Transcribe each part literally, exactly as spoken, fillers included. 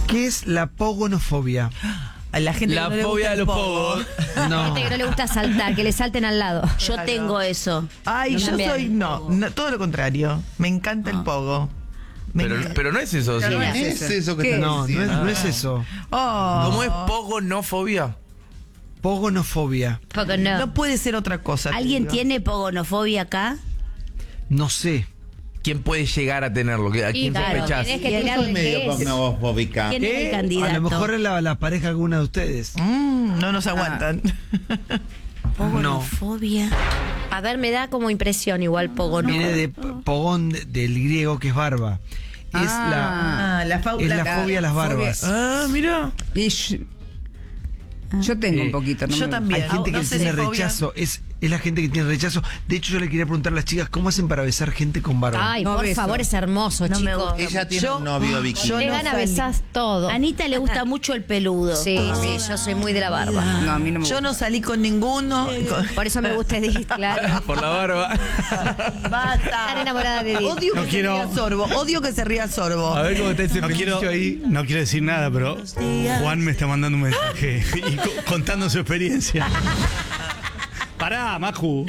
¿Qué es la pogonofobia? A la gente La que no le fobia gusta de el los pogo. pogos. No. Gente que no le gusta saltar, que le salten al lado. Yo Claro. tengo eso. Ay, Yo yo también. soy, no, no, todo lo contrario. Me encanta el pogo. Me Pero, encanta. pero no es eso. Pero ¿sí? no ¿Qué es eso que ¿Qué estás No, no es, diciendo? no es eso. Oh, ¿Cómo es pogonofobia? Pogonofobia. Porque no. no puede ser otra cosa. te ¿Alguien digo. tiene pogonofobia acá? No sé. ¿Quién puede llegar a tenerlo? ¿A quién claro, sospechás? tenés que Yo Yo tirarle soy medio qué es. pognofóbica. ¿Quién es el A candidato? lo mejor es la, la pareja de alguna de ustedes. Mm, no nos aguantan. Pogonofobia. A ver, me da como impresión igual pogo, ¿no? Viene de p- pogón de- del griego, que es barba. Es la Ah, la, fa- es la fobia a las barbas. Ah, mira. Y yo, yo tengo Eh, un poquito. No yo me- también. Hay gente No que sé tiene si fobia. rechazo. Es, es la gente que tiene rechazo. De hecho, yo le quería preguntar a las chicas cómo hacen para besar gente con barba. Ay, No por beso. favor, es hermoso, No me chico. gusta. Ella tiene Yo- un novio bikini. yo Le no gana salí. besás todo. A Anita le gusta mucho el peludo. Sí, sí, yo soy muy de la barba. No, a mí no me Yo gusta. no salí con ninguno. Con- Por eso me gusta Edith, claro. Por la barba. Basta. Estar enamorada de Edith. Odio que No se quiero- ría Sorbo. Odio que se ría Sorbo. A ver cómo está ese No quiero, pelillo ahí. no quiero decir nada, pero Juan me está mandando un mensaje y co- contando su experiencia. Pará, Maju.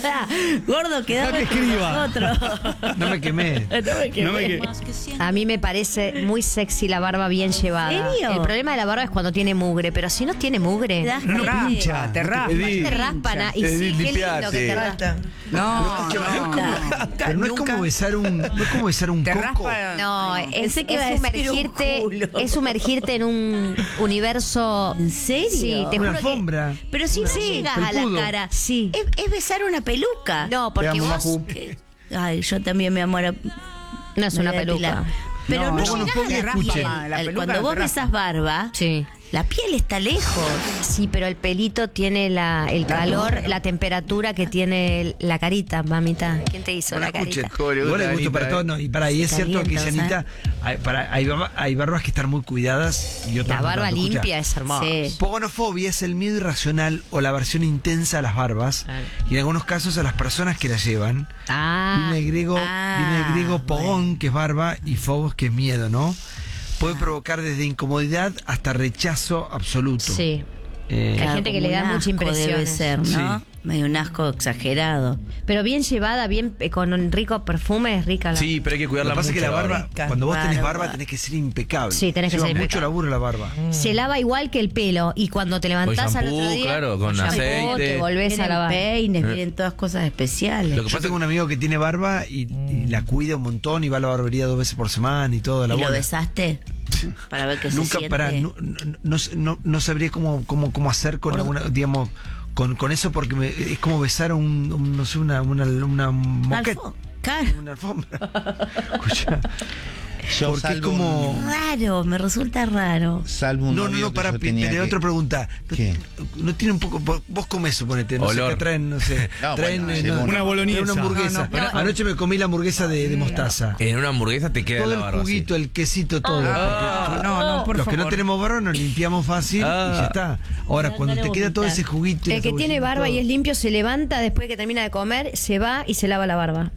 Gordo, quedame Dejá que con escriba. nosotros. No me quemé. No me que- A mí me parece muy sexy la barba bien llevada. ¿En serio? El problema de la barba es cuando tiene mugre, pero si no tiene mugre, Te das No, no rabia. pincha, te raspa. te raspan. ah, Y Edith, sí, qué lindo limpiate. que te raspan. Basta. No, no. Pero no es como besar un, no es como besar un Te coco. raspa. No, es, Pensé que es iba a decir un sumergirte, culo. es sumergirte en un universo. ¿En serio? Sí, te Una juro que- alfombra. Pero si no llegas a la felpudo. cara, Sí. es, es besar una peluca. No, porque amo, vos Maju. Que- Ay, yo también, mi amor. no es me una voy a depilar. peluca. Pero no, No, llegás bueno, a Fobia, la escuchen. piel. La Al- peluca Cuando vos te raspa. besas barba, Sí. la piel está lejos. Sí, pero el pelito tiene la, el calor, la temperatura que tiene el- la carita, mamita. ¿Quién te hizo la Escuchen, carita? ¿Cómo le igual gusta le a gusto Anita, para eh? todo. No, y para, y es cierto que dice Calientos, Anita, hay, para, hay, barba- hay barbas que están muy cuidadas y otras La no barba tanto. Escucha, limpia es hermosa. Sí. Pogonofobia es el miedo irracional o la aversión intensa a las barbas Claro. y en algunos casos a las personas que las llevan. Ah, Viene el griego, ah, viene el griego bueno. pogón, que es barba, y phobos, que es miedo, ¿no? Puede provocar desde incomodidad hasta rechazo absoluto. sí. Eh, Hay gente que como le da un mucha asco impresión debe eso. ser, ¿no? Sí. Medio un asco exagerado. Pero bien llevada, bien eh, con un rico perfume, es rica la. Sí, pero hay que Lo cuidarla que pasa es mucho. que la barba, rica. cuando vos tenés Barba. barba, tenés que ser impecable. Sí, tenés que Lleva ser mucho impecable. laburo la barba. Se lava igual que el pelo y cuando te levantás Con al shampoo, otro día, claro, con shampoo, aceite. te volvés a Vienen lavar. peines, vienen todas cosas especiales. Lo que Yo pasa tengo un amigo que tiene barba y, y la cuida un montón y va a la barbería dos veces por semana y todo. La ¿Y lo bola. besaste? Para ver qué se Nunca, siente. pará, no, no, no, no- no sabría cómo, cómo, cómo hacer con alguna, digamos, con, con eso porque me- es como besar un, un, no sé, una, una, una moqueta. Alfo- Claro. Una alfombra. Escucha. Yo Porque es salvo como... un- Raro, me resulta raro. salvo un No, no, novio no, que para, yo tenía pero que- otra pregunta. ¿No, ¿Qué? no tiene un poco, vos, vos comés, suponete, no sé, Olor. qué traen, no sé, No, traen bueno, eh, sí, no, una traen boloñesa. una hamburguesa. No, no, no. Anoche me comí la hamburguesa de, de mostaza. En una hamburguesa te queda Todo la el barba. juguito, sí. el quesito, todo. No, no, por Los que no favor. tenemos barba nos limpiamos fácil Ah. y ya está. Ahora, No, cuando no te le queda todo vomitar. ese juguito. y El la que tiene cebollita, barba todo. y es limpio se levanta después que termina de comer, se va y se lava la barba.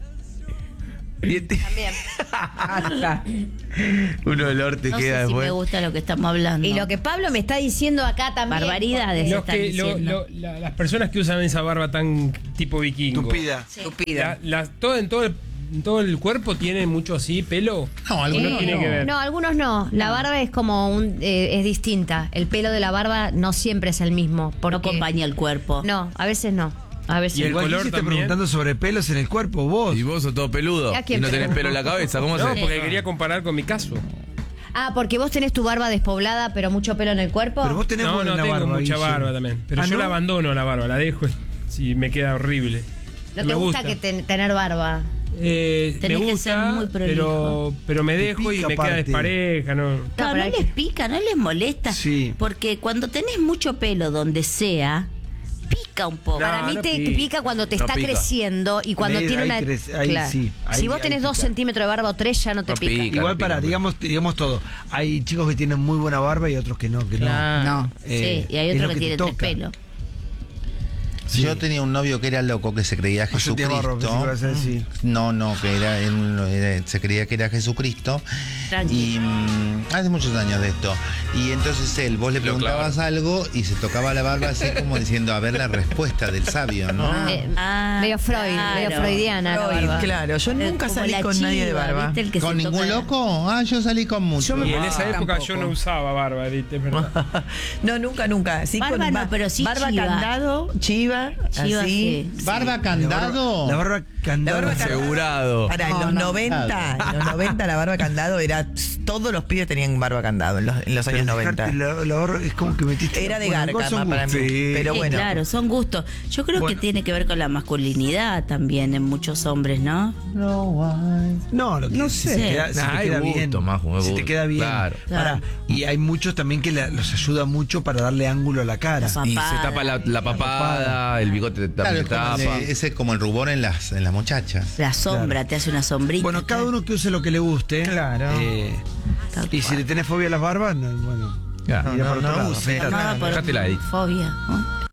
Y este- También. Basta. Un olor te No queda sé si después. me gusta lo que estamos hablando. Y lo que Pablo me está diciendo acá también. Barbaridades Los están que, lo- diciendo. lo- la- las personas que usan esa barba tan tipo vikingo. Tupida. Estúpida. La- las- todo, en todo el, en todo el cuerpo tiene mucho así pelo. No, ¿O algunos no tiene que ver? No, algunos no. La barba es como un, eh, es distinta. El pelo de la barba no siempre es el mismo. No Porque, acompaña el cuerpo. No, a veces no. A veces Y el Igual color que se está también. preguntando sobre pelos en el cuerpo, vos. Y vos sos todo peludo. ¿Y a Y quién no tenés preguntó? pelo en la cabeza. ¿Cómo No, haces? porque quería comparar con mi caso. Ah, porque vos tenés tu barba despoblada, pero mucho pelo en el cuerpo. Pero vos tenés No, buena no tengo barba, mucha Guille. barba también. Pero Ah, yo ¿no? la abandono la barba, la dejo. Sí, me queda horrible. No me te gusta, que ten- tener barba. Eh, me Tenés que ser gusta, muy prolijo. pero, pero me Te dejo y pica me queda aparte. despareja, ¿no? No, No, no pero hay les que- pica, no les molesta. Sí. Porque cuando tenés mucho pelo donde sea, pica un poco. No, Para mí no te pica. pica cuando te No está pica. creciendo y cuando Ahí- tiene ahí una. crece- ahí Claro. sí, ahí- si vos ahí tenés dos pica. centímetros de barba o tres, ya no te No pica. pica. Igual pica, para, pica. digamos, digamos todo. Hay chicos que tienen muy buena barba y otros que no, que no. No. Eh, Sí, y hay es otro lo que, te tiene tres toca. pelos. Sí. Yo tenía un novio que era loco, que se creía No, yo tengo barba, pensé que Jesucristo. ibas a decir. No, no, que era, él era- se creía que era Jesucristo. Tranqui. Y, mm, Hace muchos años de esto. Y entonces él, vos le Lo preguntabas clavaron. algo y se tocaba la barba así como diciendo, a ver la respuesta del sabio, ¿no? Eh, Ah, medio Freud, claro. medio freudiana la Freud, barba. claro, yo Eh, nunca como salí la con nadie de chiva, barba. ¿viste? El que ¿Con se ningún toca- loco? Ah, yo salí con muchos. Y en esa Ah, época yo tampoco. no usaba barba, Edith, es verdad. No, nunca, nunca. Sí, Barba con no, pero sí barba chiva. candado, chiva, Chiva, así. sí. ¿Barba candado? La barba candado. La barba candado. Asegurado. Para, en No, los no. noventa, en los noventa la barba candado era, todos los pibes tenían barba candado en los, en los años Pero noventa. dejarte La, la barba es como que metiste. Era de bueno, garca igual son más para mí. gustos. Sí. Pero Sí, bueno. claro, son gustos. Yo creo Bueno. que tiene que ver con la masculinidad también en muchos hombres, ¿no? No, lo que No si sé. te queda, si Nah, te hay queda gusto, bien. Majo, hay si te gusto. queda bien. Claro. Pará, y hay muchos también que la- los ayuda mucho para darle ángulo a la cara. La Y se papada. tapa la, la papada, el bigote te tapa. Claro, te es como tapa. el- ese es como el rubor en las, en las muchachas. La sombra, te hace una sombrita. Bueno, cada uno que use lo que le guste. Claro. Eh, Tal y si cual. le tenés fobia a las barbas, no, bueno. Ya. irá no, por otro no lado, use. afeitate. Tomada por Dejátela ahí. fobia, ¿no?